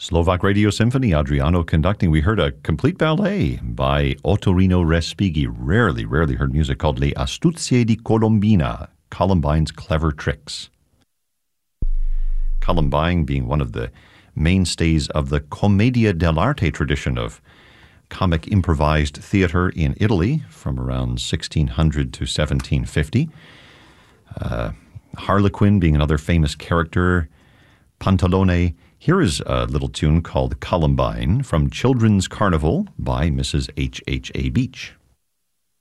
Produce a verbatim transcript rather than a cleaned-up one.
Slovak Radio Symphony, Adriano conducting. We heard a complete ballet by Ottorino Respighi. Rarely, rarely heard music called Le Astuzie di Colombina, Columbine's Clever Tricks. Columbine being one of the mainstays of the commedia dell'arte tradition of comic improvised theater in Italy from around sixteen hundred to seventeen fifty. Uh, Harlequin being another famous character. Pantalone. Here is a little tune called Columbine from Children's Carnival by Missus H H A. Beach.